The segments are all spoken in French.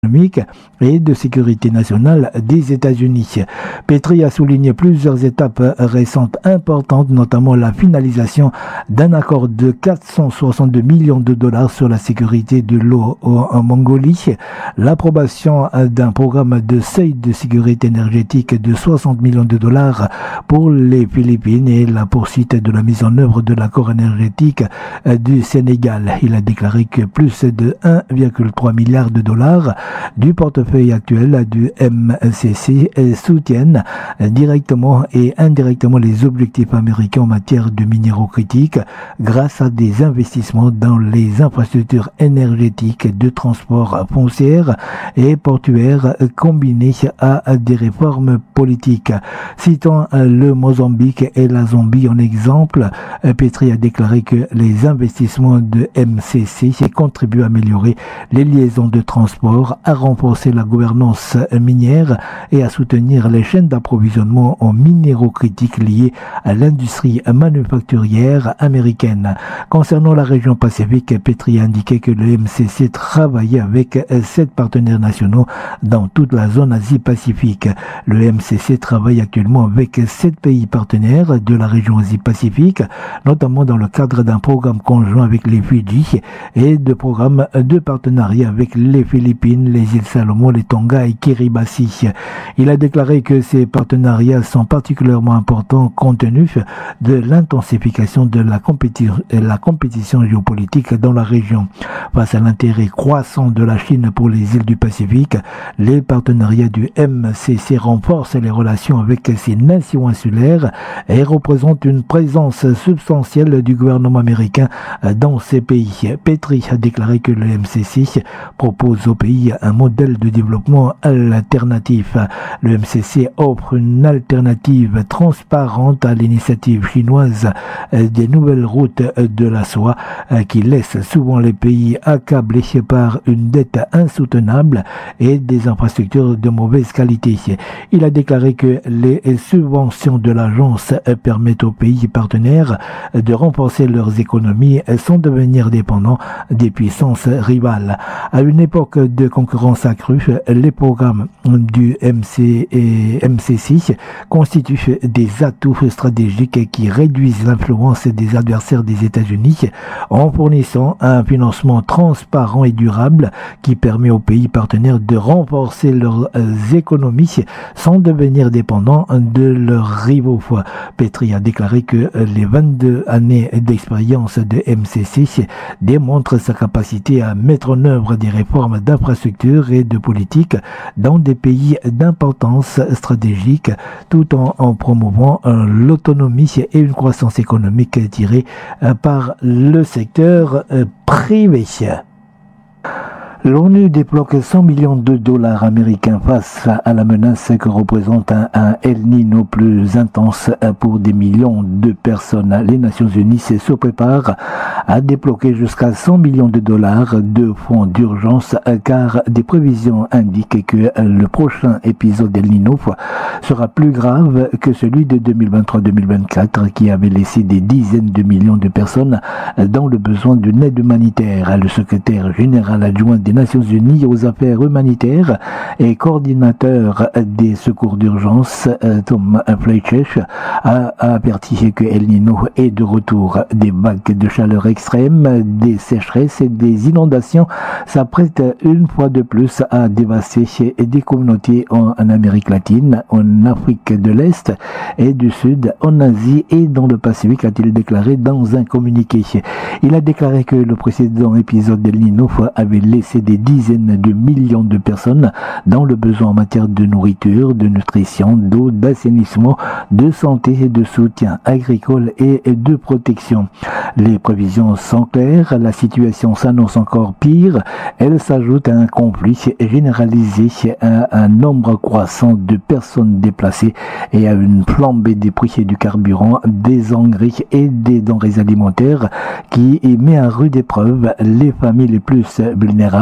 économique et de sécurité nationale des États-Unis. Petri a souligné plusieurs étapes récentes importantes, notamment la finalisation d'un accord de 462 millions de dollars sur la sécurité de l'eau en Mongolie, l'approbation d'un programme de seuil de sécurité énergétique de 60 millions de dollars pour les Philippines et la poursuite de la mise en œuvre de l'accord énergétique du Sénégal. Il a déclaré que plus de 1,3 milliard de dollars du portefeuille actuel du MCC soutiennent directement et indirectement les objectifs américains en matière de minéraux critiques grâce à des investissements dans les infrastructures énergétiques de transport foncière et portuaire combinés à des réformes politiques. Citant le Mozambique et la Zambie en exemple, Petri a déclaré que les investissements de MCC contribuent à améliorer les liaisons de transport, à renforcer la gouvernance minière et à soutenir les chaînes d'approvisionnement en minéraux critiques liés à l'industrie manufacturière américaine. Concernant la région Pacifique, Petri a indiqué que le MCC travaillait avec 7 partenaires nationaux dans toute la zone Asie-Pacifique. Le MCC travaille actuellement avec 7 pays partenaires de la région Asie-Pacifique, notamment dans le cadre d'un programme conjoint avec les Fidji et de programmes de partenariat avec les Philippines, les îles Salomon, les Tonga et Kiribati. Il a déclaré que ces partenariats sont particulièrement importants compte tenu de l'intensification de la compétition géopolitique dans la région. Face à l'intérêt croissant de la Chine pour les îles du Pacifique, les partenariats du MCC renforcent les relations avec ces nations insulaires et représentent une présence substantielle du gouvernement américain dans ces pays. Petri a déclaré que le MCC propose au pays un modèle de développement alternatif. Le MCC offre une alternative transparente à l'initiative chinoise des nouvelles routes de la soie qui laisse souvent les pays accablés par une dette insoutenable et des infrastructures de mauvaise qualité. Il a déclaré que les subventions de l'agence permettent aux pays partenaires de renforcer leurs économies sans devenir dépendants des puissances rivales. À une époque de concurrence accrue, les programmes du MCC constituent des atouts stratégiques qui réduisent l'influence des adversaires des États-Unis en fournissant un financement transparent et durable qui permet aux pays partenaires de renforcer leurs économies sans devenir dépendants de leurs rivaux. Petri a déclaré que les 22 années d'expérience de MCC démontrent sa capacité à mettre en œuvre des réformes d'infrastructures et de politique dans des pays d'importance stratégique tout en promouvant l'autonomie et une croissance économique tirée par le secteur privé. L'ONU débloque 100 millions de dollars américains face à la menace que représente un El Niño plus intense pour des millions de personnes. Les Nations Unies se préparent à débloquer jusqu'à 100 millions de dollars de fonds d'urgence car des prévisions indiquent que le prochain épisode d'El Niño sera plus grave que celui de 2023-2024 qui avait laissé des dizaines de millions de personnes dans le besoin d'une aide humanitaire. Le secrétaire général adjoint des Nations Unies aux affaires humanitaires et coordinateur des secours d'urgence, Tom Fleischech, a averti que El Niño est de retour. Des vagues de chaleur extrême, des sécheresses et des inondations s'apprêtent une fois de plus à dévaster des communautés en Amérique latine, en Afrique de l'Est et du Sud, en Asie et dans le Pacifique, a-t-il déclaré dans un communiqué. Il a déclaré que le précédent épisode d'El Niño avait laissé des dizaines de millions de personnes dans le besoin en matière de nourriture, de nutrition, d'eau, d'assainissement, de santé et de soutien agricole et de protection. Les prévisions sont claires, la situation s'annonce encore pire, elle s'ajoute à un conflit généralisé, à un nombre croissant de personnes déplacées et à une flambée des prix du carburant, des engrais et des denrées alimentaires qui met à rude épreuve les familles les plus vulnérables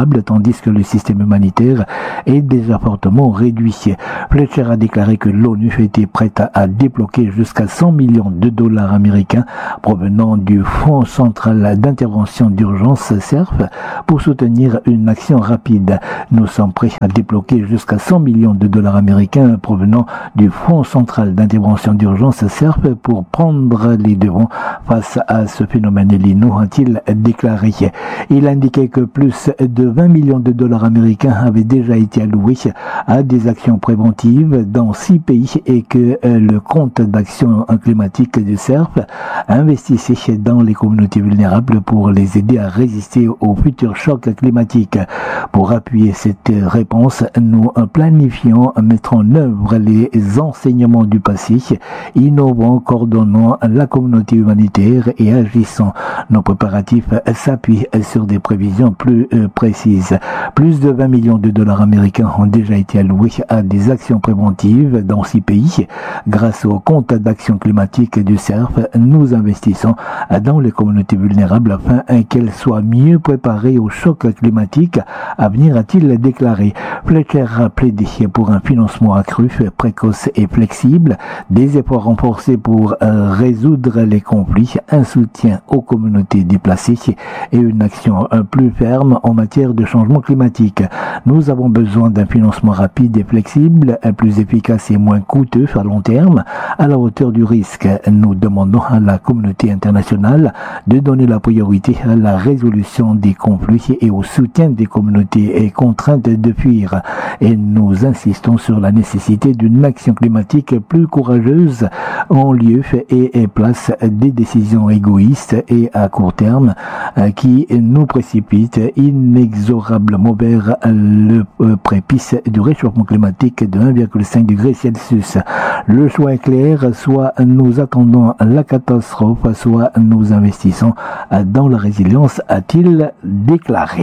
vulnérables, tandis que le système humanitaire est déjà fortement réduit. Fletcher a déclaré que l'ONU était prête à débloquer jusqu'à 100 millions de dollars américains provenant du Fonds central d'intervention d'urgence CERF pour soutenir une action rapide. Nous sommes prêts à débloquer jusqu'à 100 millions de dollars américains provenant du Fonds central d'intervention d'urgence CERF pour prendre les devants face à ce phénomène El Niño, a-t-il déclaré. Il indiquait que plus de 20 millions de dollars américains avaient déjà été alloués à des actions préventives dans 6 pays et que le compte d'action climatique du CERF investissait dans les communautés vulnérables pour les aider à résister aux futurs chocs climatiques. Pour appuyer cette réponse, nous planifions mettre en œuvre les enseignements du passé, innovant, coordonnant la communauté humanitaire et agissant. Nos préparatifs s'appuient sur des prévisions plus précises. Plus de 20 millions de dollars américains ont déjà été alloués à des actions préventives dans 6 pays. Grâce au compte d'action climatique du CERF, nous investissons dans les communautés vulnérables afin qu'elles soient mieux préparées aux chocs climatiques à venir, a-t-il déclaré. Fletcher a plaidé pour un financement accru, précoce et flexible, des efforts renforcés pour résoudre les conflits, un soutien aux communautés déplacées et une action plus ferme en matière de changement climatique. Nous avons besoin d'un financement rapide et flexible, plus efficace et moins coûteux à long terme, à la hauteur du risque. Nous demandons à la communauté internationale de donner la priorité à la résolution des conflits et au soutien des communautés contraintes de fuir. Et nous insistons sur la nécessité d'une action climatique plus courageuse en lieu et place des décisions égoïstes et à court terme qui nous précipitent inexorablement vers le prépice du réchauffement climatique de 1,5 degré Celsius. Le choix est clair, soit nous attendons la catastrophe, soit nous investissons dans la résilience, a-t-il déclaré.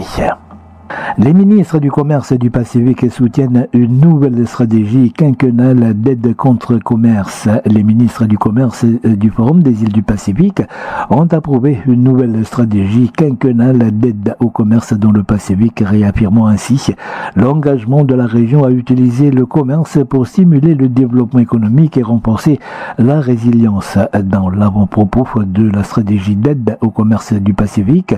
Les ministres du commerce du Pacifique soutiennent une nouvelle stratégie quinquennale d'aide contre commerce. Les ministres du commerce du Forum des îles du Pacifique ont approuvé une nouvelle stratégie quinquennale d'aide au commerce dans le Pacifique, réaffirmant ainsi l'engagement de la région à utiliser le commerce pour stimuler le développement économique et renforcer la résilience. Dans l'avant-propos de la stratégie d'aide au commerce du Pacifique,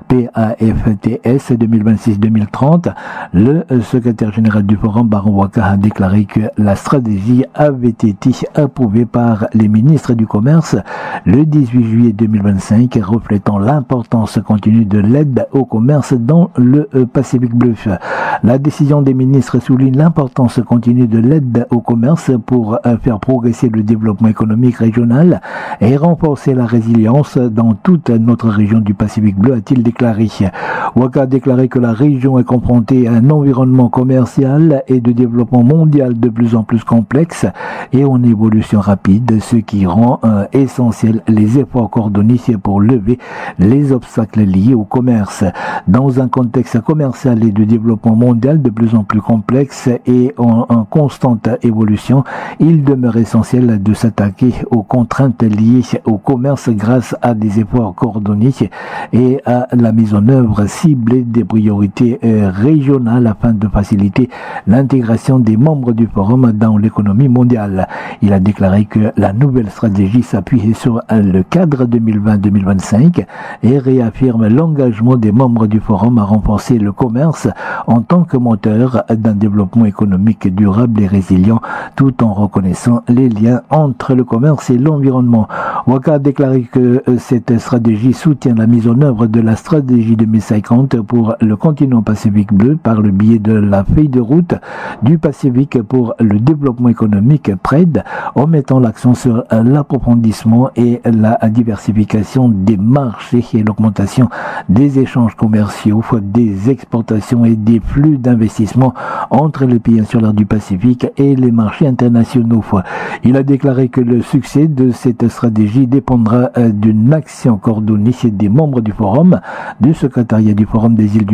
PAFTS 2026-2030, le secrétaire général du Forum, Baron Waka, a déclaré que la stratégie avait été approuvée par les ministres du Commerce le 18 juillet 2025, reflétant l'importance continue de l'aide au commerce dans le Pacifique bleu. La décision des ministres souligne l'importance continue de l'aide au commerce pour faire progresser le développement économique régional et renforcer la résilience dans toute notre région du Pacifique bleu, a-t-il déclaré. Waka a déclaré que la région est confrontée à un environnement commercial et de développement mondial de plus en plus complexe et en évolution rapide, ce qui rend essentiel les efforts coordonnés pour lever les obstacles liés au commerce. Dans un contexte commercial et de développement mondial de plus en plus complexe et en constante évolution, il demeure essentiel de s'attaquer aux contraintes liées au commerce grâce à des efforts coordonnés et à la mise en œuvre ciblée des priorités régionales afin de faciliter l'intégration des membres du forum dans l'économie mondiale. Il a déclaré que la nouvelle stratégie s'appuie sur le cadre 2020-2025 et réaffirme l'engagement des membres du forum à renforcer le commerce en tant que moteur d'un développement économique durable et résilient, tout en reconnaissant les liens entre le commerce et l'environnement. Waka a déclaré que cette stratégie soutient la mise en œuvre de la stratégie 2050 pour le continent Pacifique bleu par le biais de la feuille de route du Pacifique pour le développement économique PRED, en mettant l'accent sur l'approfondissement et la diversification des marchés et l'augmentation des échanges commerciaux, des exportations et des flux d'investissement entre les pays insulaires du Pacifique et les marchés internationaux. Il a déclaré que le succès de cette stratégie dépendra d'une action coordonnée des membres du forum, du secrétariat du Forum des îles du Pacifique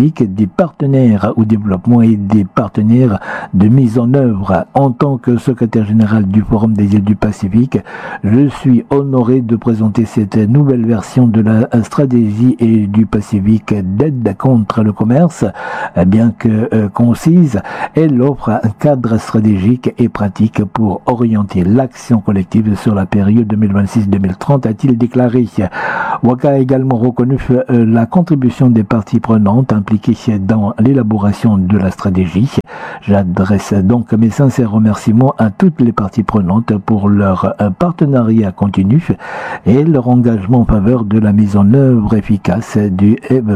Pacifique, des partenaires au développement et des partenaires de mise en œuvre. En tant que secrétaire général du Forum des îles du Pacifique, je suis honoré de présenter cette nouvelle version de la stratégie du Pacifique d'aide contre le commerce. Bien que concise, elle offre un cadre stratégique et pratique pour orienter l'action collective sur la période 2026-2030, a-t-il déclaré. WACA a également reconnu la contribution des parties prenantes impliquées dans l'élaboration de la stratégie. J'adresse donc mes sincères remerciements à toutes les parties prenantes pour leur partenariat continu et leur engagement en faveur de la mise en œuvre efficace du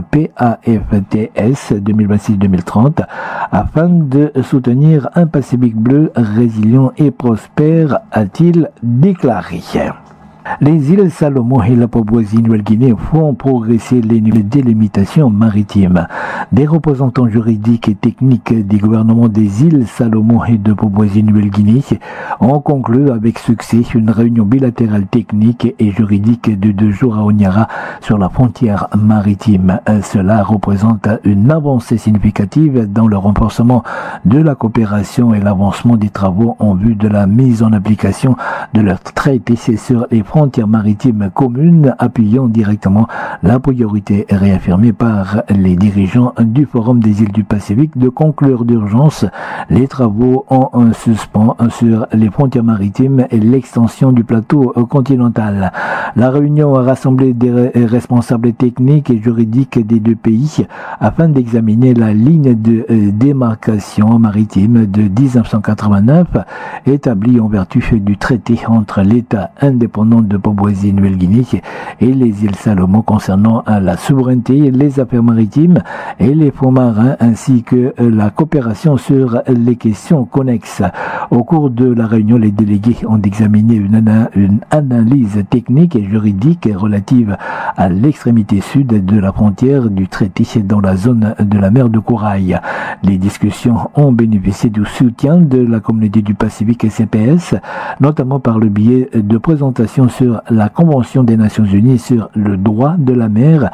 PAFTS 2026-2030 afin de soutenir un Pacifique bleu résilient et prospère, a-t-il déclaré. Les îles Salomon et la Papouasie-Nouvelle-Guinée font progresser les délimitations maritimes. Des représentants juridiques et techniques des gouvernements des îles Salomon et de Papouasie-Nouvelle-Guinée ont conclu avec succès une réunion bilatérale technique et juridique de 2 jours à Honiara sur la frontière maritime. Cela représente une avancée significative dans le renforcement de la coopération et l'avancement des travaux en vue de la mise en application de leur traité sur les frontières maritimes communes, appuyant directement la priorité réaffirmée par les dirigeants du Forum des îles du Pacifique de conclure d'urgence les travaux en suspens sur les frontières maritimes et l'extension du plateau continental. La réunion a rassemblé des responsables techniques et juridiques des 2 pays afin d'examiner la ligne de démarcation maritime de 1989 établie en vertu du traité entre l'État indépendant de Papouasie-Nouvelle-Guinée et les îles Salomon concernant la souveraineté, les affaires maritimes et les fonds marins ainsi que la coopération sur les questions connexes. Au cours de la réunion, les délégués ont examiné une analyse technique et juridique relative à l'extrémité sud de la frontière du traité dans la zone de la mer de Corail. Les discussions ont bénéficié du soutien de la communauté du Pacifique et CPS, notamment par le biais de présentations sur la Convention des Nations Unies sur le droit de la mer,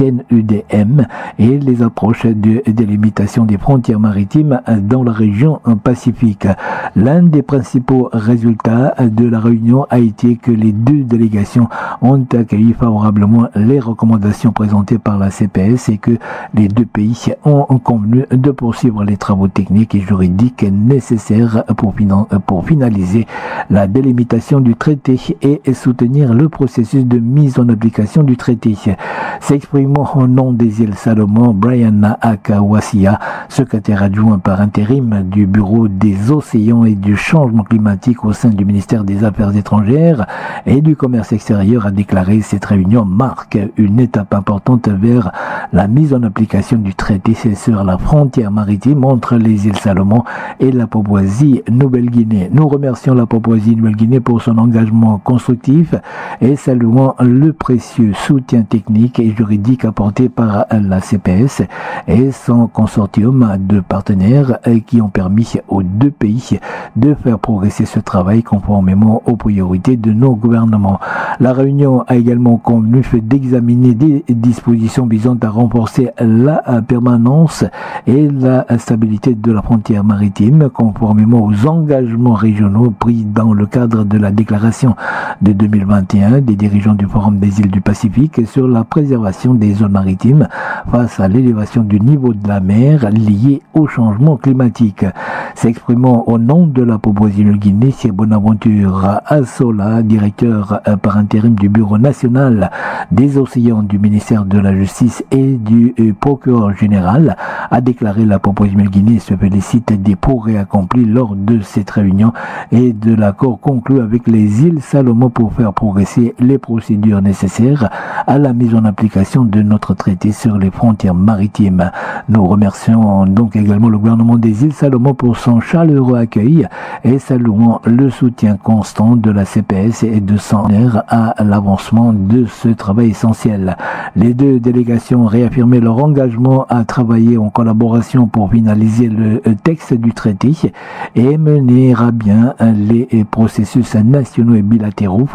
CNUDM, et les approches de délimitation des frontières maritimes dans la région Pacifique. L'un des principaux résultats de la réunion a été que les 2 délégations ont accueilli favorablement les recommandations présentées par la CPS et que les 2 pays ont convenu de poursuivre les travaux techniques et juridiques nécessaires pour finaliser la délimitation du traité et soutenir le processus de mise en application du traité. S'exprimant au nom des îles Salomon, Brian Akawasia, secrétaire adjoint par intérim du Bureau des océans et du changement climatique au sein du ministère des Affaires étrangères et du commerce extérieur, a déclaré: cette réunion marque une étape importante vers la mise en application du traité sur la frontière maritime entre les îles Salomon et la Papouasie-Nouvelle-Guinée. Nous remercions la Papouasie-Nouvelle-Guinée pour son engagement constructif et saluant le précieux soutien technique et juridique apporté par la CPS et son consortium de partenaires qui ont permis aux 2 pays de faire progresser ce travail conformément aux priorités de nos gouvernements. La réunion a également convenu d'examiner des dispositions visant à renforcer la permanence et la stabilité de la frontière maritime conformément aux engagements régionaux pris dans le cadre de la déclaration de 2021 des dirigeants du Forum des îles du Pacifique sur la préservation des zones maritimes face à l'élévation du niveau de la mer liée au changement climatique. S'exprimant au nom de la Papouasie-Nouvelle-Guinée, Bonaventure Assola, directeur par intérim du Bureau national des océans du ministère de la Justice et du procureur général, a déclaré: la Papouasie-Nouvelle-Guinée se félicite des progrès accomplis lors de cette réunion et de l'accord conclu avec les îles Salomon pour faire progresser les procédures nécessaires à la mise en application de notre traité sur les frontières maritimes. Nous remercions donc également le gouvernement des îles Salomon pour son chaleureux accueil et saluons le soutien constant de la CPS et de son air à l'avancement de ce travail essentiel. Les 2 délégations ont réaffirmé leur engagement à travailler en collaboration pour finaliser le texte du traité et mener à bien les processus nationaux et bilatéraux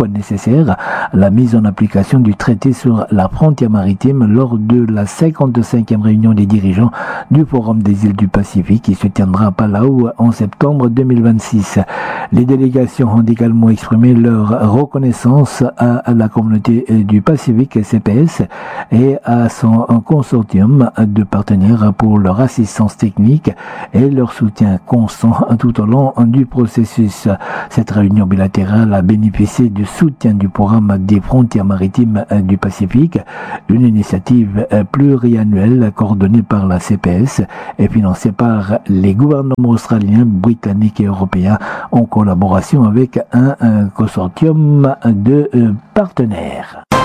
nécessaires à la mise en application du traité sur la frontière maritime lors de la 55e réunion des dirigeants du Forum des îles du Pacifique qui se tiendra à Palau en septembre 2026. Les délégations ont également exprimé leur reconnaissance à la communauté du Pacifique CPS et à son consortium de partenaires pour leur assistance technique et leur soutien constant tout au long du processus. Cette réunion bilatérale a bénéficié du soutien du programme des frontières maritimes du Pacifique, une initiative pluriannuelle coordonnée par la CPS et financée par les gouvernements australiens, britanniques et européens en collaboration avec un consortium de partenaires.